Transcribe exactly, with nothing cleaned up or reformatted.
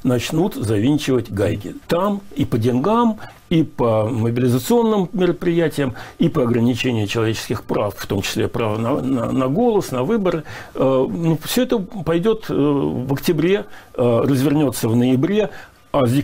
начнут завинчивать гайки. Там и по деньгам, и по мобилизационным мероприятиям, и по ограничению человеческих прав, в том числе права на, на, на голос, на выборы. Ну, все это пойдет в октябре, развернется в ноябре, а с